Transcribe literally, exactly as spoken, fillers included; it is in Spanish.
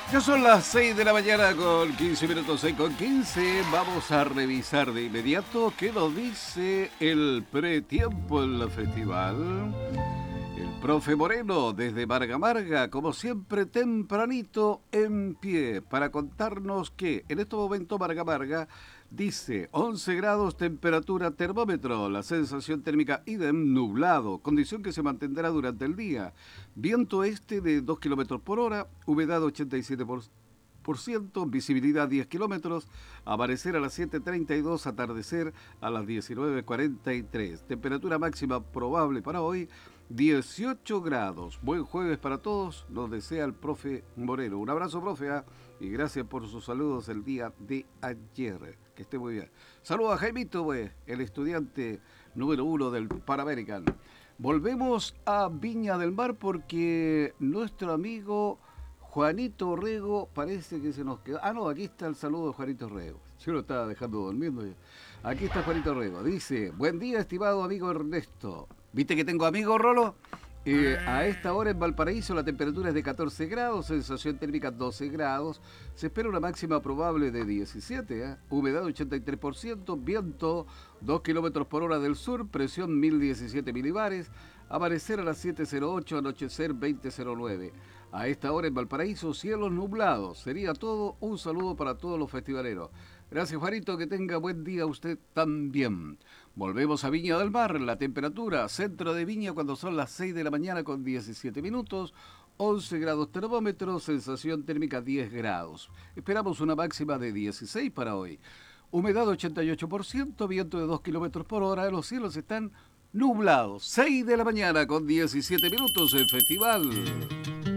Ya son las seis de la mañana con quince minutos, seis con quince. Vamos a revisar de inmediato qué nos dice el pretiempo en el festival. El profe Moreno desde Marga Marga, como siempre tempranito en pie, para contarnos que en este momento Marga Marga dice once grados temperatura termómetro, la sensación térmica idem nublado, condición que se mantendrá durante el día. Viento este de dos kilómetros por hora, humedad ochenta y siete por ciento. Por ciento, visibilidad diez kilómetros, amanecer a las siete treinta y dos, atardecer a las diecinueve cuarenta y tres. Temperatura máxima probable para hoy, dieciocho grados. Buen jueves para todos, nos desea el profe Moreno. Un abrazo, profe, ¿eh? Y gracias por sus saludos el día de ayer. Que esté muy bien. Saludos a Jaimito, pues, el estudiante número uno del Panamerican. Volvemos a Viña del Mar porque nuestro amigo Juanito Orrego parece que se nos quedó. Ah, no, aquí está el saludo de Juanito Orrego. Yo lo estaba dejando durmiendo. Aquí está Juanito Orrego. Dice, buen día, estimado amigo Ernesto. ¿Viste que tengo amigo, Rolo? Eh, a esta hora en Valparaíso la temperatura es de catorce grados, sensación térmica doce grados. Se espera una máxima probable de diecisiete, ¿eh? Humedad ochenta y tres por ciento, viento dos kilómetros por hora del sur, presión mil diecisiete milibares. Amanecer a las siete cero ocho, anochecer veinte cero nueve. A esta hora en Valparaíso, cielos nublados. Sería todo. Un saludo para todos los festivaleros. Gracias, Juanito. Que tenga buen día usted también. Volvemos a Viña del Mar. La temperatura, centro de Viña, cuando son las seis de la mañana con diecisiete minutos. once grados termómetros, sensación térmica diez grados. Esperamos una máxima de dieciséis para hoy. Humedad ochenta y ocho por ciento, viento de dos kilómetros por hora. Los cielos están nublados. seis de la mañana con diecisiete minutos en festival.